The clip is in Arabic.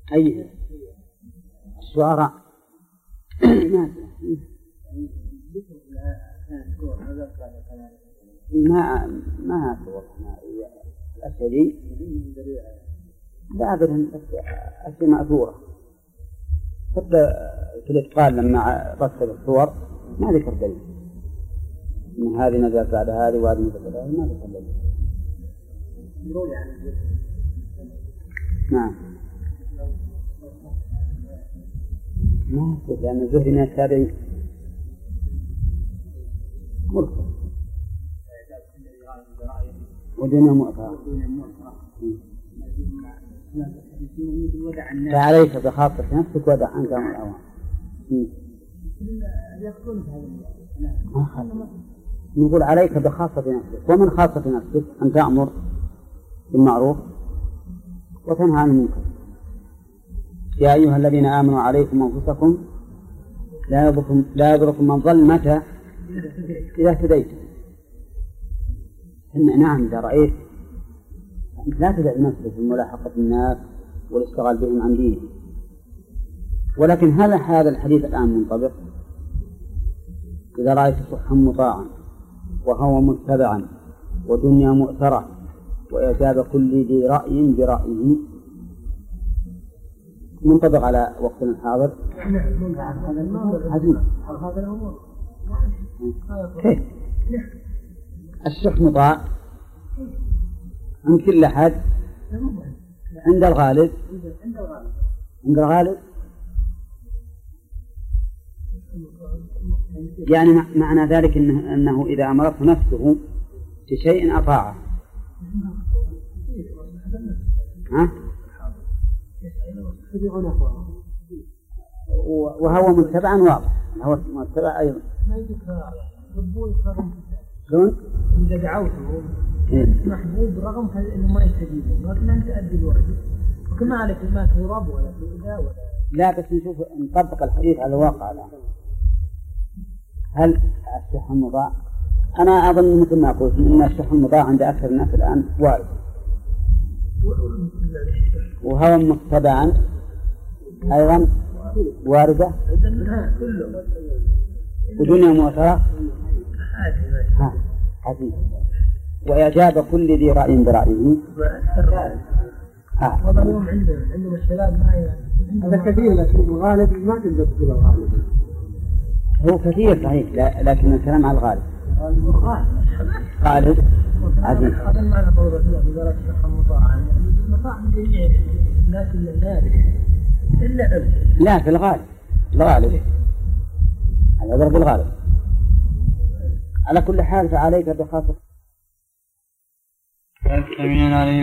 أي الشعراء ما صور الأشياء لا أبدا أشياء مأثورة. حتى في الإتقان لما رتب الصور ما ذكر دليل إن هذه نزلت بعد هذه وهذه نزلت بعد هذه، ما ذكر دليل. نعم ما أقول لأن الزهري من التابعين مرسل ودنيا مؤثرة. فعليك بخاطر نفسك ودع عنك من الأوان. نقول عليك بخاصة نفسك، ومن خاصة نفسك أن تأمر بالمعروف وتنهى عن المنكر. يا أيها الذين آمنوا عليكم أنفسكم لا يضركم من ضل متى إذا اهتديتم. نعم إذا رأيت لا تدع نفسك في ملاحقة الناس والاشتغال بهم عن دينه. ولكن هل هذا الحديث الآن منطبق؟ إذا رأيت صحا مطاعا وهوى متبعا ودنيا مؤثرة وإعجاب كل ذي رأي برأيه، منطبق على وقتنا الحاضر؟ هذا الأمور كيف؟ الشح مطاع عند كل أحد عند الغالب يعني معنى ذلك أنه إذا أمرته نفسه بشيء أطاعه. وهو متبعا واضح، هو متبع أيضا. شلون؟ إذا دعوته محبوب رغم أنه ما يستجيب، لكن أنت أدي الواجب وكما عليك ما تغرب ولا تؤذى ولا. لا بس نشوف نطبق الحديث على الواقع الآن. هل الشح المضاع؟ أنا أظن مثل ما قلت أن الشح المضاع عند أكثر الناس الآن وارد، وهو متبعا أيضا واردة، ودنيا مؤثرة حديث، وإعجاب كل ذي رأي برأيه. اليوم عندهم الشباب هذا كثير، لكن الغالب ما تقدر تقول الغالب. هو كثير صحيح، لكن الكلام على الغالب. غالب عزيز. هذا المعنى قول الرسول عليه الصلاة والسلام مطاعا، مطاع من جميع الناس إلا لا في الغالب هذا ضرب الغالب. على كل حال فعليك بخاصة